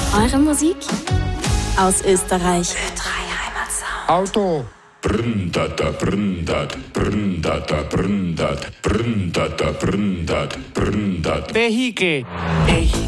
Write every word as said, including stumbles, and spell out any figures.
Eure Musik aus Österreich. Ö drei Heimatsound. Auto. Brndata, brndat, brndata, brndat, brndata, brndat, brndat. Vehikel. Vehikel.